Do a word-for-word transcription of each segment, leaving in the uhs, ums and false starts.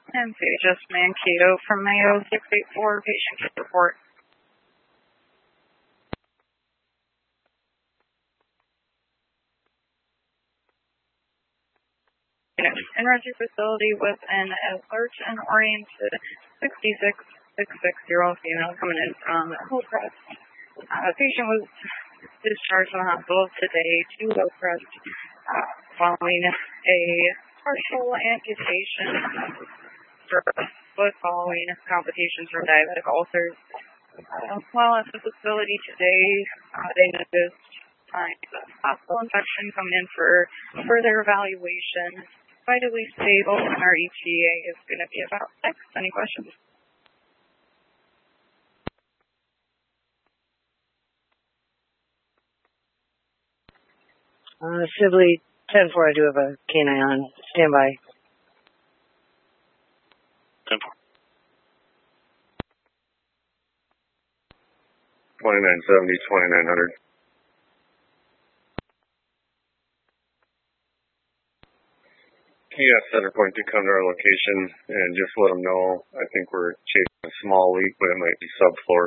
And Pages Mankato from Mayo six eight four, patient report. Energy facility with an alert and oriented sixty-six six sixty female coming in from Hillcrest. Uh, the patient was discharged from the hospital today to Hillcrest uh, following a partial amputation for foot following complications from diabetic ulcers. Uh, while at the facility today, uh, they noticed signs of possible infection coming in for further evaluation. Vitally stable, and our E T A is going to be about six. Any questions? Uh, Sibley ten four, I do have a canine on standby. ten four. twenty-nine seventy, twenty-nine hundred. Can you ask Centerpoint to come to our location and just let them know? I think we're chasing a small leak, but it might be subfloor.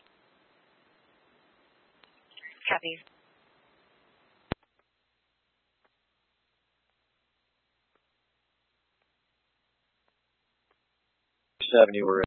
Copy. seventy, we're